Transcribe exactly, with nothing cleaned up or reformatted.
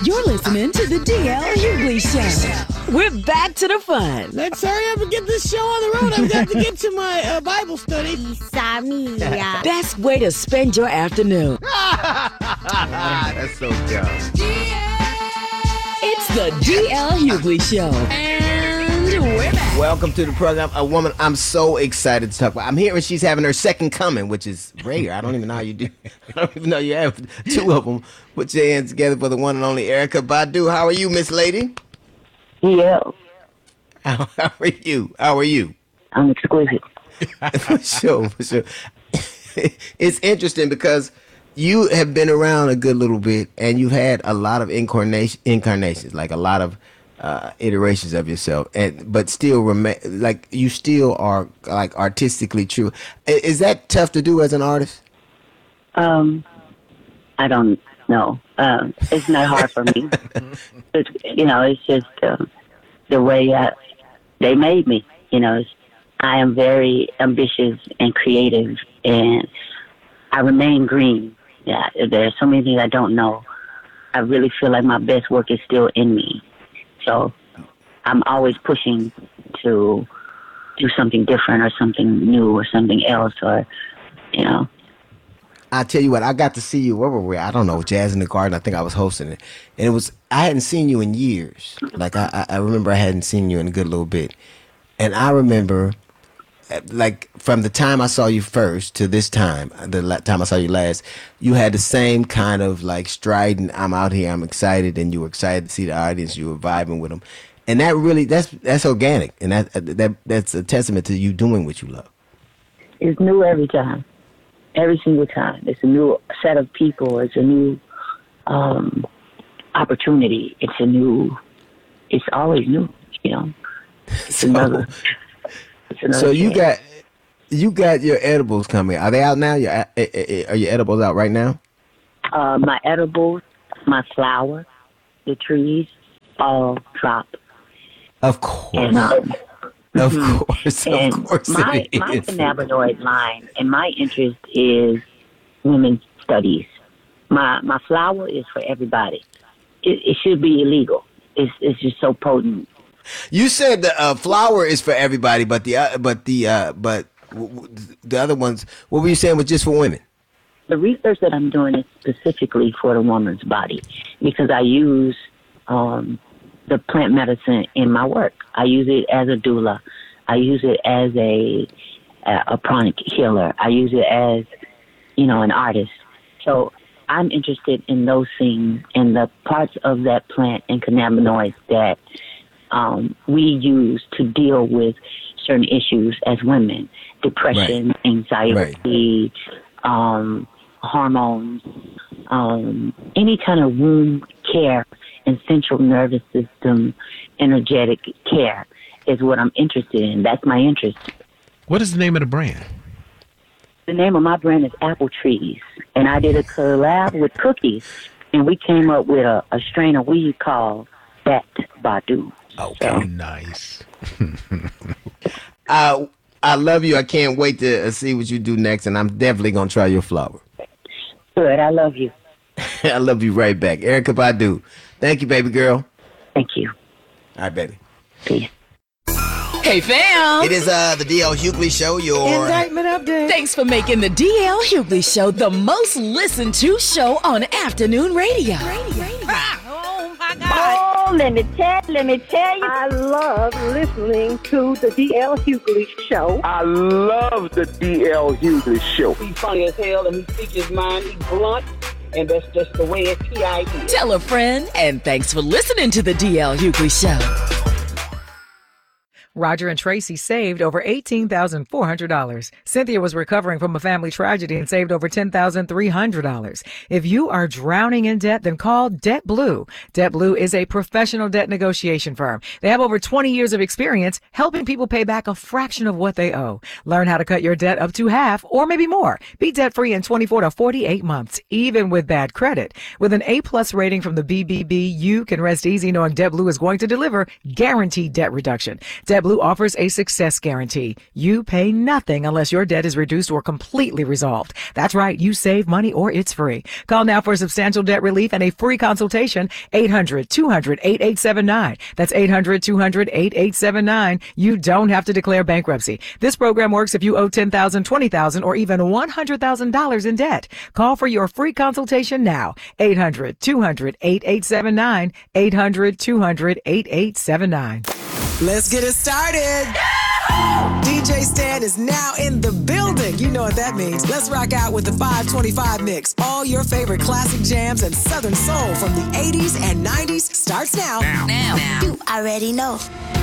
You're listening to the D L Hughley Show. We're back to the fun. Let's hurry up and get this show on the road. I've got to get to my uh, Bible study. Best way to spend your afternoon. That's so dumb. It's the D L Hughley Show. And we're back. Welcome to the program. A woman I'm so excited to talk about. I'm hearing she's having her second coming, which is rare. I don't even know how you do. I don't even know you have two of them. Put your hands together for the one and only Erykah Badu. How are you, Miss Lady? Yeah. How, how are you? How are you? I'm exquisite. For sure, for sure. It's interesting because you have been around a good little bit, and you've had a lot of incarnation, incarnations, like a lot of uh, iterations of yourself, and but still remain like you still are like artistically true. Is that tough to do as an artist? Um, I don't know. Um, it's not hard for me. It's, you know, it's just uh, the way I, they made me. You know, it's, I am very ambitious and creative, and I remain green. Yeah, there are so many things I don't know. I really feel like my best work is still in me. So I'm always pushing to do something different or something new or something else or, you know. I tell you what, I got to see you. Where were we? I don't know, Jazz in the Garden. I think I was hosting it, and it was. I hadn't seen you in years. Like I, I remember I hadn't seen you in a good little bit, and I remember, like from the time I saw you first to this time, the time I saw you last, you had the same kind of like strident. I'm out here. I'm excited, and you were excited to see the audience. You were vibing with them, and that really that's that's organic, and that that that's a testament to you doing what you love. It's new every time. Every single time. It's a new set of people. It's a new um, opportunity. It's a new, it's always new, you know. It's so, another, it's another so you chance. got, you got your edibles coming. Are they out now? Your, are your edibles out right now? Uh, my edibles, my flower, the trees, all drop. Of course. And, um, Of mm-hmm. course, and of course my, it my is. cannabinoid line and my interest is women's studies. My my flower is for everybody. It, it should be illegal. It's it's just so potent. You said the uh, flower is for everybody, but the uh, but the uh, but w- w- the other ones. What were you saying was just for women? The research that I'm doing is specifically for the woman's body because I use um, the plant medicine in my work. I use it as a doula. I use it as a a pranic healer. I use it as, you know, an artist. So I'm interested in those things and the parts of that plant and cannabinoids that um, we use to deal with certain issues as women: depression, Right. anxiety, right. um, hormones, um, any kind of womb care and central nervous system energetic care is what I'm interested in. That's my interest. What is the name of the brand? The name of my brand is Apple Trees, and I did a collab with Cookies, and we came up with a, a strain of weed called Bat Badu. Okay, so, nice. I I love you. I can't wait to uh, see what you do next, and I'm definitely gonna try your flower. Good, I love you. I love you right back, Erykah Badu. Thank you, baby girl. Thank you. All right, baby. Peace. Hey, fam. It is uh the D L Hughley Show. Your Indictment update. Thanks for making the D L Hughley Show the most listened to show on afternoon radio. Oh, my God. Oh, let me tell, let me tell you. I love listening to the D L Hughley Show. I love the D L Hughley Show. He's funny as hell, and he speaks his mind. He's blunt, and that's just the way it's P I E. Tell a friend, and thanks for listening to the D L Hughley Show. Roger and Tracy saved over eighteen thousand four hundred dollars. Cynthia was recovering from a family tragedy and saved over ten thousand three hundred dollars. If you are drowning in debt, then call DebtBlue. DebtBlue is a professional debt negotiation firm. They have over twenty years of experience helping people pay back a fraction of what they owe. Learn how to cut your debt up to half or maybe more. Be debt-free in twenty-four to forty-eight months, even with bad credit. With an A-plus rating from the B B B, you can rest easy knowing DebtBlue is going to deliver guaranteed debt reduction. DebtBlue JetBlue offers a success guarantee. You pay nothing unless your debt is reduced or completely resolved. That's right. You save money or it's free. Call now for substantial debt relief and a free consultation. eight hundred, two hundred, eighty-eight seventy-nine. That's eight hundred, two hundred, eighty-eight seventy-nine. You don't have to declare bankruptcy. This program works if you owe ten thousand dollars, twenty thousand dollars, or even one hundred thousand dollars in debt. Call for your free consultation now. eight hundred, two hundred, eighty-eight seventy-nine. eight hundred, two hundred, eighty-eight seventy-nine. Let's get it started. D J Stan is now in the building. You know what that means. Let's rock out with the five twenty-five mix. All your favorite classic jams and Southern soul from the eighties and nineties starts now. Now. now. You already know.